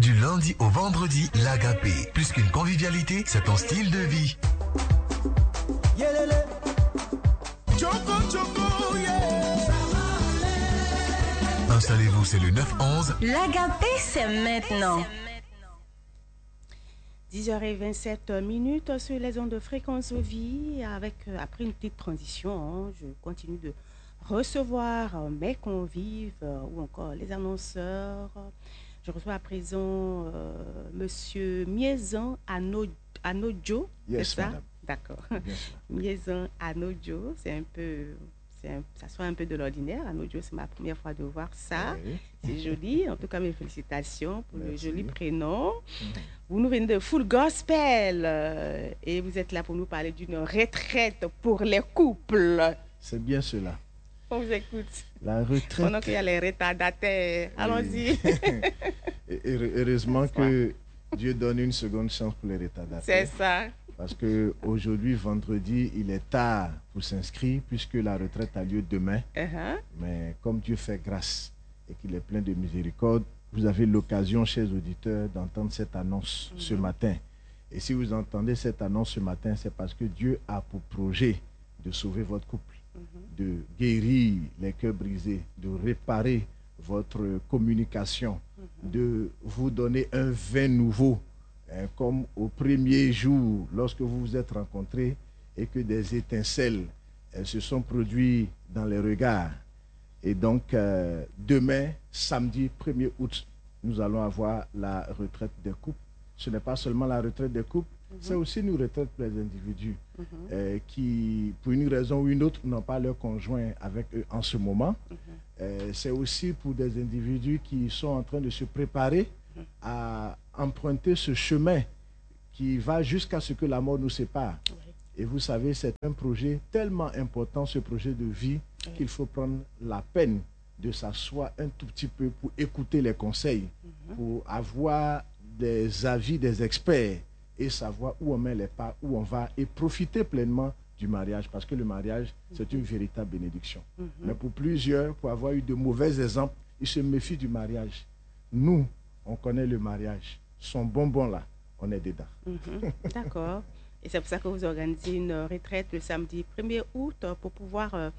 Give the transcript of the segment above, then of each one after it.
Du lundi au vendredi, l'Agapé. Plus qu'une convivialité, c'est un style de vie. Installez-vous, c'est le 9-11. L'Agapé, c'est maintenant. 10h27 sur les ondes de Fréquence Vie. Après une petite transition, je continue de recevoir mes convives ou encore les annonceurs. Je reçois à présent Monsieur Miezan Anodjo. Yes, c'est ça? madame. D'accord. Yes, Miezan Anodjo, ça soit un peu de l'ordinaire. Anodjo, c'est ma première fois de voir ça. Oui. C'est joli. En tout cas, mes félicitations pour Merci. le joli prénom. Vous nous venez de Full Gospel et vous êtes là pour nous parler d'une retraite pour les couples. C'est bien cela. On vous écoute. La retraite. Pendant qu'il y a les retardataires, allons-y. Heureusement que Dieu donne une seconde chance pour les retardataires. C'est ça. Parce qu'aujourd'hui, vendredi, il est tard pour s'inscrire puisque la retraite a lieu demain. Mais comme Dieu fait grâce et qu'il est plein de miséricorde, vous avez l'occasion, chers auditeurs, d'entendre cette annonce ce matin. Et si vous entendez cette annonce ce matin, c'est parce que Dieu a pour projet de sauver votre couple, de guérir les cœurs brisés, de réparer votre communication, de vous donner un vin nouveau, comme au premier jour, lorsque vous vous êtes rencontrés et que des étincelles se sont produites dans les regards. Et donc, demain, samedi 1er août, nous allons avoir la retraite des couples. Ce n'est pas seulement la retraite des couples, c'est aussi une retraite pour les individus qui, pour une raison ou une autre, n'ont pas leur conjoint avec eux en ce moment. C'est aussi pour des individus qui sont en train de se préparer à emprunter ce chemin qui va jusqu'à ce que la mort nous sépare. Et vous savez, c'est un projet tellement important, ce projet de vie, qu'il faut prendre la peine de s'asseoir un tout petit peu pour écouter les conseils, pour avoir des avis des experts et savoir où on met les pas, où on va et profiter pleinement du mariage, parce que le mariage, c'est une véritable bénédiction. Mais pour plusieurs, pour avoir eu de mauvais exemples, ils se méfient du mariage. Nous, on connaît le mariage. Son bonbon là, on est dedans. D'accord. Et c'est pour ça que vous organisez une retraite le samedi 1er août pour pouvoir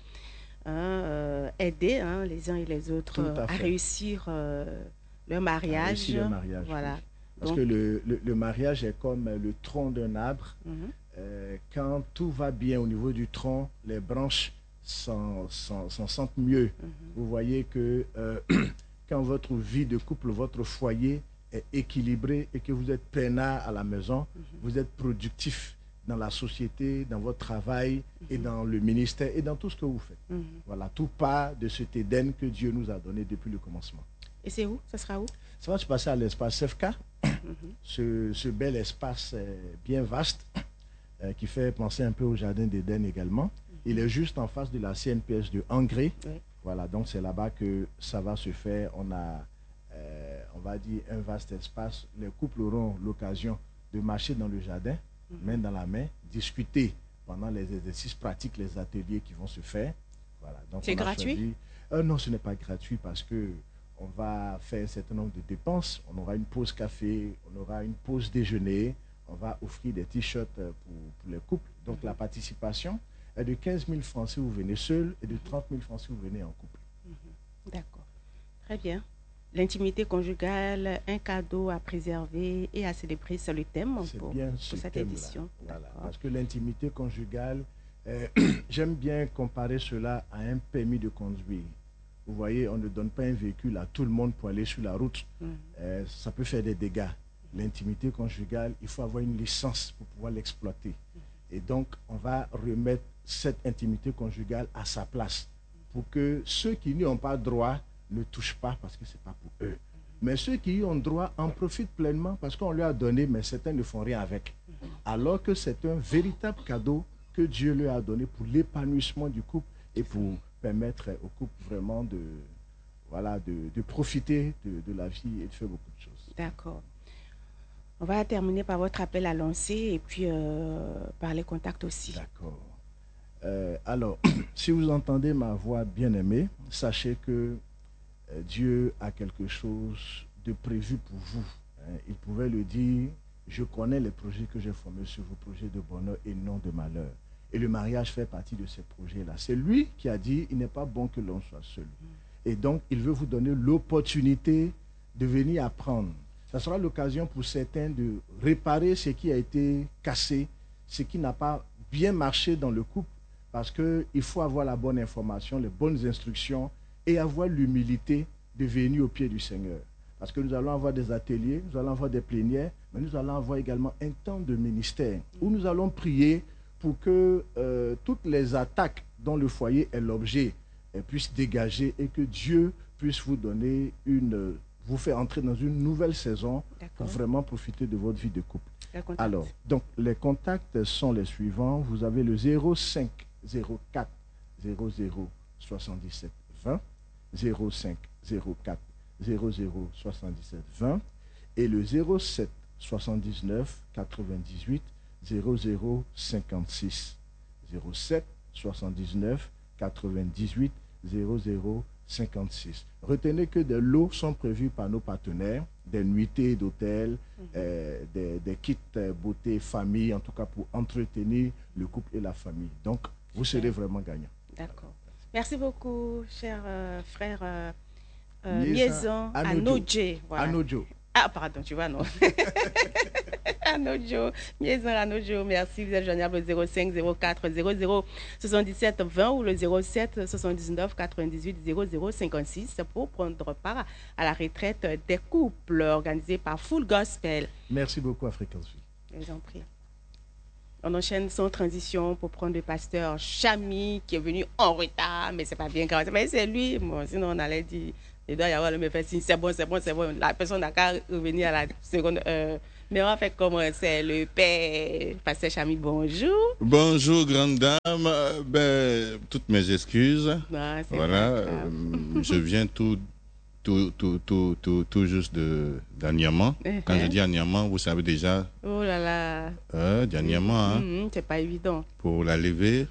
aider les uns et les autres à réussir leur mariage. Voilà. Oui. Parce que le mariage est comme le tronc d'un arbre. Quand tout va bien au niveau du tronc, les branches s'en sentent mieux. Vous voyez que quand votre vie de couple, votre foyer est équilibré et que vous êtes peinard à la maison, vous êtes productif dans la société, dans votre travail et dans le ministère et dans tout ce que vous faites. Voilà, tout part de cet Éden que Dieu nous a donné depuis le commencement. Et c'est où? Ça sera où? Ça va se passer à l'espace FK, ce bel espace bien vaste qui fait penser un peu au jardin d'Éden également. Il est juste en face de la CNPS de Angré. Voilà, donc c'est là-bas que ça va se faire. On a, on va dire, un vaste espace. Les couples auront l'occasion de marcher dans le jardin, main dans la main, discuter pendant les exercices pratiques, les ateliers qui vont se faire. Voilà, donc c'est gratuit? Non, ce n'est pas gratuit parce que on va faire un certain nombre de dépenses. On aura une pause café, on aura une pause déjeuner, on va offrir des t-shirts pour les couples. Donc la participation est de 15 000 francs si vous venez seul et de 30 000 francs si vous venez en couple. D'accord. Très bien. L'intimité conjugale, un cadeau à préserver et à célébrer, c'est le thème pour cette édition. Voilà. Parce que l'intimité conjugale, j'aime bien comparer cela à un permis de conduire. Vous voyez, on ne donne pas un véhicule à tout le monde pour aller sur la route. Ça peut faire des dégâts. L'intimité conjugale, il faut avoir une licence pour pouvoir l'exploiter. Et donc, on va remettre cette intimité conjugale à sa place pour que ceux qui n'y ont pas droit ne touchent pas parce que ce n'est pas pour eux. Mais ceux qui y ont droit en profitent pleinement parce qu'on leur a donné, mais certains ne font rien avec. Alors que c'est un véritable cadeau que Dieu leur a donné pour l'épanouissement du couple et pour permettre au couple vraiment de profiter de la vie et de faire beaucoup de choses. D'accord. On va terminer par votre appel à lancer et puis par les contacts aussi. D'accord. Alors, si vous entendez ma voix bien-aimée, sachez que Dieu a quelque chose de prévu pour vous. il pouvait lui dire, je connais les projets que j'ai formés sur vos projets de bonheur et non de malheur. Et le mariage fait partie de ces projets-là. C'est lui qui a dit, il n'est pas bon que l'on soit seul. Et donc, il veut vous donner l'opportunité de venir apprendre. Ça sera l'occasion pour certains de réparer ce qui a été cassé, ce qui n'a pas bien marché dans le couple, parce qu'il faut avoir la bonne information, les bonnes instructions et avoir l'humilité de venir au pied du Seigneur. Parce que nous allons avoir des ateliers, nous allons avoir des plénières, mais nous allons avoir également un temps de ministère où nous allons prier pour que toutes les attaques dont le foyer est l'objet puissent dégager et que Dieu puisse vous donner vous faire entrer dans une nouvelle saison pour vraiment profiter de votre vie de couple. Alors, donc, les contacts sont les suivants. Vous avez le 05 04 00 77 20, 05 04 00 77 20 et le 07 79 98 00 56. 07 79 98 00 56. Retenez que des lots sont prévus par nos partenaires, des nuitées d'hôtel, des kits beauté famille, en tout cas pour entretenir le couple et la famille. Donc, vous serez vraiment gagnant. D'accord. Merci beaucoup, cher frère Miezan Anodje. Voilà. Anodjo. Ah, pardon, tu vois, non. Anodjo, Miezan Anodjo, merci. Vous êtes joignable au 05 04 00 77 20 ou le 07 79 98 00 56 pour prendre part à la retraite des couples organisée par Full Gospel. Merci beaucoup à Fréquence Vie. Je vous en prie. On enchaîne sans transition pour prendre le pasteur Chami qui est venu en retard, mais c'est pas bien grave. Mais c'est lui, bon, sinon on allait dire, il doit y avoir le même fait signe, c'est bon. La personne n'a qu'à revenir à la seconde heure. Mais on fait commencer le père, pasteur Chami, bonjour. Bonjour, grande dame. Toutes mes excuses. Non, voilà, je viens tout juste d'à Niamey. Quand je dis à Niamey, vous savez déjà. Oh là là. Niamey, c'est pas évident. Pour la lever.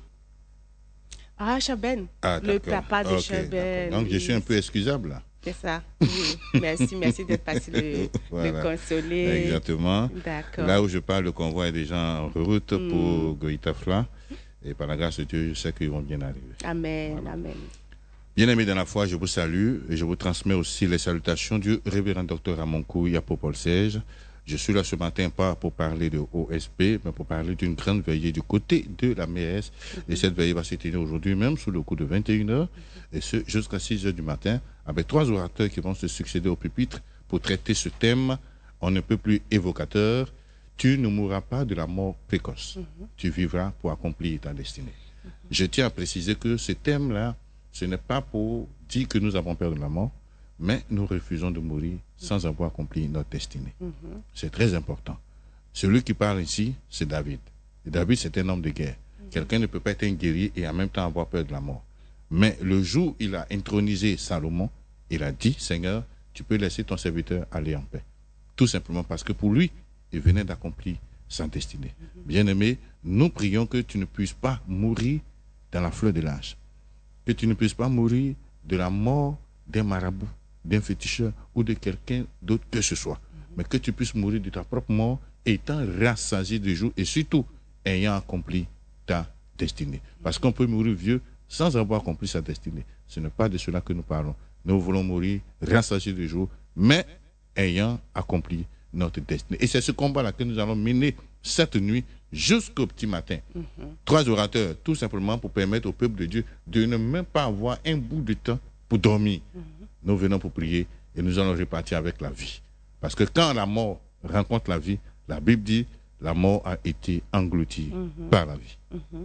Ah, Chaben. Le papa de Chaben. Donc, je suis un peu excusable là. C'est ça. Oui. Merci d'être passé le consoler. Exactement. D'accord. Là où je parle, le convoi est déjà en route pour Goïtafla. Et par la grâce de Dieu, je sais qu'ils vont bien arriver. Amen. Voilà. Amen. Bien-aimés dans la foi, je vous salue et je vous transmets aussi les salutations du révérend docteur Amonkou Yapopol Serge. Je suis là ce matin pas pour parler de OSP, mais pour parler d'une grande veillée du côté de la mairesse. Et cette veillée va se tenir aujourd'hui même sous le coup de 21h, et ce jusqu'à 6h du matin, avec 3 orateurs qui vont se succéder au pupitre pour traiter ce thème. On ne peut plus évocateur. Tu ne mourras pas de la mort précoce. Tu vivras pour accomplir ta destinée. Je tiens à préciser que ce thème-là, ce n'est pas pour dire que nous avons peur de la mort, mais nous refusons de mourir sans avoir accompli notre destinée. C'est très important. Celui qui parle ici, c'est David. Et David, c'est un homme de guerre. Quelqu'un ne peut pas être un guerrier et en même temps avoir peur de la mort. Mais le jour où il a intronisé Salomon, il a dit, Seigneur, tu peux laisser ton serviteur aller en paix. Tout simplement parce que pour lui, il venait d'accomplir sa destinée. Bien-aimé, nous prions que tu ne puisses pas mourir dans la fleur de l'âge. Que tu ne puisses pas mourir de la mort d'un marabout, d'un féticheur ou de quelqu'un d'autre que ce soit. Mais que tu puisses mourir de ta propre mort, étant rassasié de jour et surtout ayant accompli ta destinée. Parce qu'on peut mourir vieux sans avoir accompli sa destinée. Ce n'est pas de cela que nous parlons. Nous voulons mourir rassasié de jour, mais ayant accompli notre destinée. Et c'est ce combat-là que nous allons mener cette nuit jusqu'au petit matin. 3 orateurs, tout simplement pour permettre au peuple de Dieu de ne même pas avoir un bout de temps pour dormir. Nous venons pour prier et nous allons repartir avec la vie. Parce que quand la mort rencontre la vie, la Bible dit la mort a été engloutie par la vie.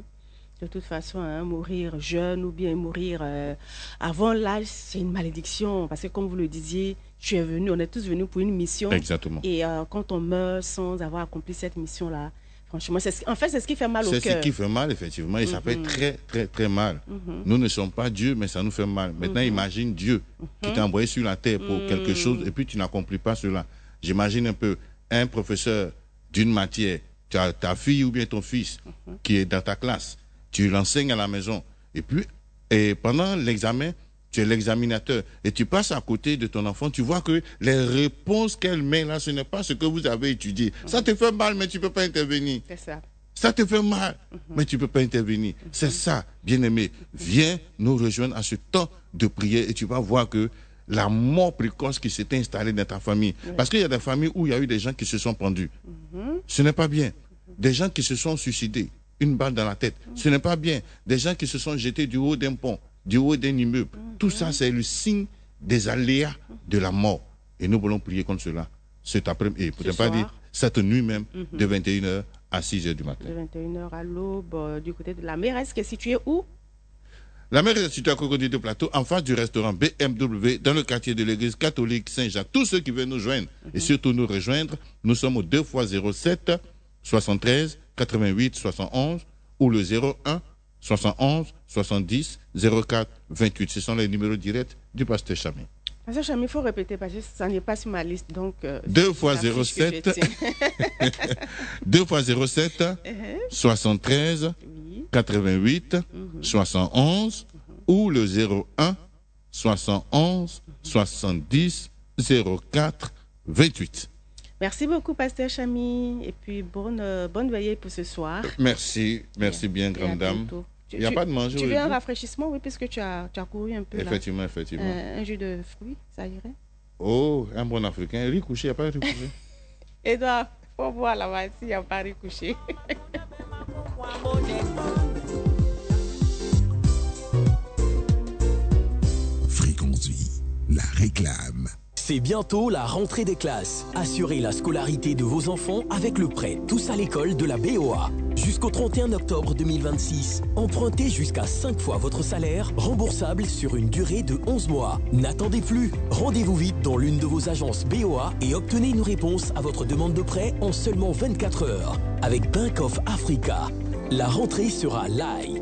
De toute façon, mourir jeune ou bien mourir avant l'âge, c'est une malédiction. Parce que comme vous le disiez, on est tous venus pour une mission. Exactement. Et quand on meurt sans avoir accompli cette mission-là, franchement, c'est ce qui fait mal au cœur. C'est ce qui fait mal, effectivement, et ça fait très, très, très mal. Nous ne sommes pas Dieu, mais ça nous fait mal. Maintenant, imagine Dieu qui t'a envoyé sur la terre pour quelque chose et puis tu n'accomplis pas cela. J'imagine un peu un professeur d'une matière, tu as ta fille ou bien ton fils qui est dans ta classe, tu l'enseignes à la maison et puis pendant l'examen, tu es l'examinateur, et tu passes à côté de ton enfant, tu vois que les réponses qu'elle met là, ce n'est pas ce que vous avez étudié. Ça te fait mal, mais tu ne peux pas intervenir. C'est ça. Ça te fait mal, mais tu ne peux pas intervenir. C'est ça, bien-aimé. Viens nous rejoindre à ce temps de prière et tu vas voir que la mort précoce qui s'est installée dans ta famille. Parce qu'il y a des familles où il y a eu des gens qui se sont pendus. Ce n'est pas bien. Des gens qui se sont suicidés, une balle dans la tête. Ce n'est pas bien. Des gens qui se sont jetés du haut d'un pont, du haut d'un immeuble. Tout ça, c'est le signe des aléas de la mort. Et nous voulons prier contre cela cet après-midi. Et peut-être pas dire cette nuit même, de 21h à 6h du matin. De 21h à l'aube, du côté de la mairesse qui est située où? La mairesse est située à Cocody de Plateau, en face du restaurant BMW, dans le quartier de l'église catholique Saint-Jacques. Tous ceux qui veulent nous joindre et surtout nous rejoindre, nous sommes au 2x07 73 88 71 ou le 01 71 70 04 28. Ce sont les numéros directs du pasteur Chami. Pasteur Chami, il faut répéter parce que ça n'est pas sur ma liste. Donc, 2x07 2x07 73 88 71 ou le 01 71 70 04 28. Merci beaucoup, pasteur Chami. Et puis, bonne veillée pour ce soir. Merci bien, grande dame. Il n'y a pas de manger. Tu veux un rafraîchissement, oui, puisque tu as couru un peu. Effectivement. Un jus de fruits, ça irait? Oh, un bon africain. Riz couché, il n'y a pas de riz couché. Edouard, il faut voir là-bas s'il n'y a pas riz couché. Fréquence Vie, la réclame. C'est bientôt la rentrée des classes. Assurez la scolarité de vos enfants avec le prêt Tous à l'école de la BOA. Jusqu'au 31 octobre 2026, empruntez jusqu'à 5 fois votre salaire, remboursable sur une durée de 11 mois. N'attendez plus. Rendez-vous vite dans l'une de vos agences BOA et obtenez une réponse à votre demande de prêt en seulement 24 heures. Avec Bank of Africa, la rentrée sera live.